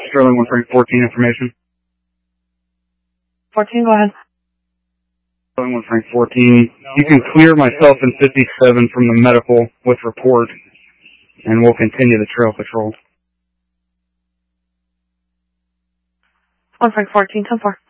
Sterling 1 Frank 14 information. 14, go ahead. Sterling 1 Frank 14. You can clear myself in 57 from the medical with report, and we'll continue the trail patrol. 1 Frank 14, 10-4.